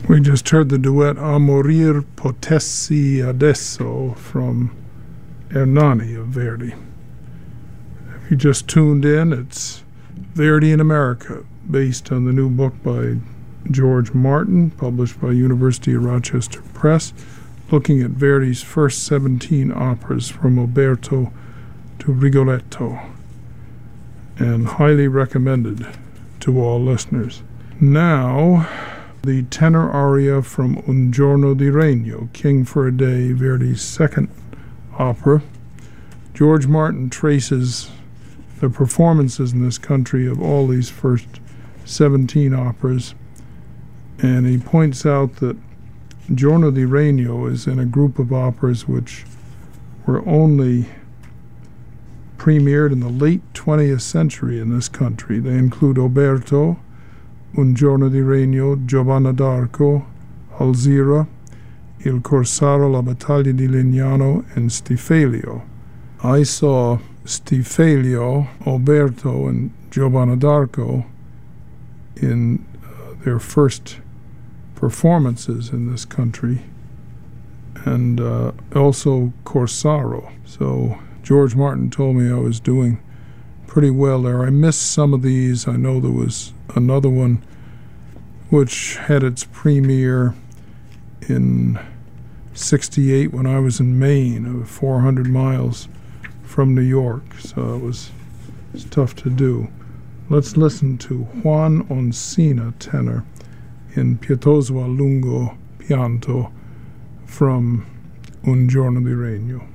We just heard the duet A Morir Potessi Adesso from Ernani of Verdi. If you just tuned in, it's Verdi in America, based on the new book by George Martin, published by University of Rochester Press, looking at Verdi's first 17 operas from Oberto to Rigoletto, and highly recommended to all listeners. Now, the tenor aria from Un Giorno di Regno, King for a Day, Verdi's second opera. George Martin traces the performances in this country of all these first 17 operas, and he points out that Giorno di Regno is in a group of operas which were only premiered in the late 20th century in this country. They include Oberto, Un Giorno di Regno, Giovanna d'Arco, Alzira, Il Corsaro, La Battaglia di Legnano, and Stifilio. I saw Stifilio, Oberto, and Giovanna d'Arco in their first performances in this country, and also Corsaro. So George Martin told me I was doing pretty well there. I missed some of these. I know there was another one which had its premiere in '68 when I was in Maine, 400 miles from New York, so it's tough to do. Let's listen to Juan Oncina, tenor, in Pietoso a lungo pianto from Un Giorno di Regno.